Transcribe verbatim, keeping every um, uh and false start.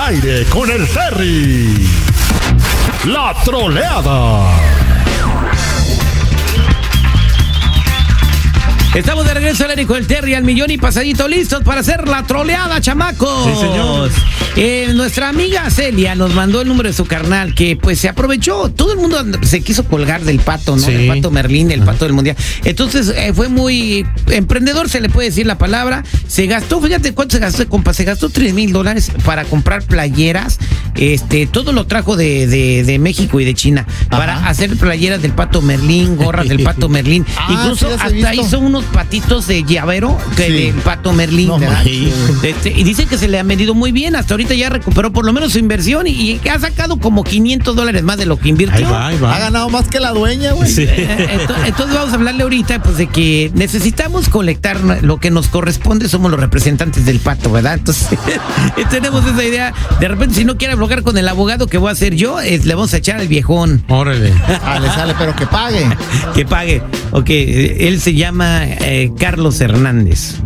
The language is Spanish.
aire con el Terry. La troleada. Estamos de regreso al aire con el Terry al millón y pasadito, listos para hacer la troleada, chamacos. Sí, señor. Eh, nuestra amiga Celia nos mandó el número de su carnal, que pues se aprovechó. Todo el mundo se quiso colgar del pato, ¿no? Sí. Del pato Merlín, del pato del mundial. Entonces eh, fue muy emprendedor, se le puede decir la palabra. Se gastó, fíjate cuánto se gastó, compa. Se gastó tres mil dólares para comprar playeras. Este, todo lo trajo de, de, de México y de China. Ajá. Para hacer playeras del pato Merlín, gorras del pato Merlín. Ah, incluso sí, hasta hizo unos patitos de llavero que Sí. del pato Merlín. No, este, y dicen que se le ha vendido muy bien. Hasta ahorita ya recuperó por lo menos su inversión y, y ha sacado como quinientos dólares más de lo que invirtió. Ahí va, ahí va. Ha ganado más que la dueña, güey. Sí. Entonces, entonces vamos a hablarle ahorita pues de que necesitamos colectar lo que nos corresponde. Somos los representantes del pato, ¿verdad? Entonces tenemos esa idea. De repente, si no quiere bloquear con el abogado que voy a hacer yo, es, le vamos a echar al viejón. Órale. Sale, sale, pero que pague. Que pague. Ok, él se llama eh, Carlos Hernández.